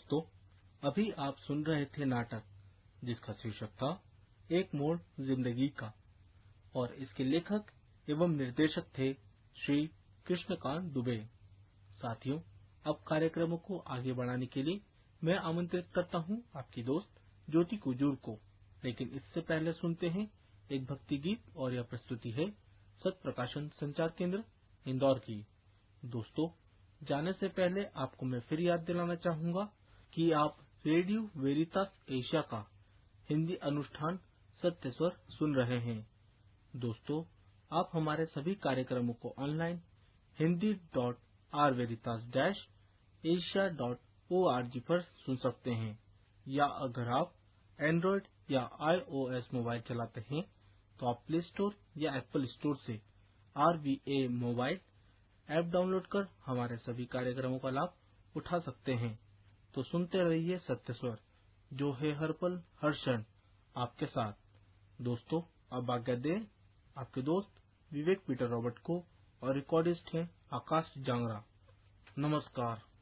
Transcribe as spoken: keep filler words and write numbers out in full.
दोस्तों, अभी आप सुन रहे थे नाटक जिसका शीर्षक था एक मोड़ जिंदगी का, और इसके लेखक एवं निर्देशक थे श्री कृष्णकांत दुबे। साथियों, अब कार्यक्रमों को आगे बढ़ाने के लिए मैं आमंत्रित करता हूं आपकी दोस्त ज्योति कुजूर को। लेकिन इससे पहले सुनते हैं एक भक्ति गीत, और यह प्रस्तुति है सत प्रकाशन संचार केंद्र इंदौर की। दोस्तों, जाने से पहले आपको मैं फिर याद दिलाना चाहूंगा कि आप रेडियो वेरितास एशिया का हिंदी अनुष्ठान सत्य स्वर सुन रहे हैं। दोस्तों, आप हमारे सभी कार्यक्रमों को online Hindi dot are वेरितास dash Asia dot O R G पर सुन सकते हैं, या अगर आप एंड्रॉइड या आईओएस मोबाइल चलाते हैं तो आप प्ले स्टोर या एप्पल स्टोर से are V A mobile app download कर हमारे सभी कार्यक्रमों का लाभ उठा सकते हैं। तो सुनते रहिए सत्य स्वर, जो है हर पल हर क्षण आपके साथ। दोस्तों, अब आज्ञा दें आपके दोस्त विवेक पीटर रॉबर्ट को, और रिकॉर्डिस्ट हैं आकाश जांगरा। नमस्कार।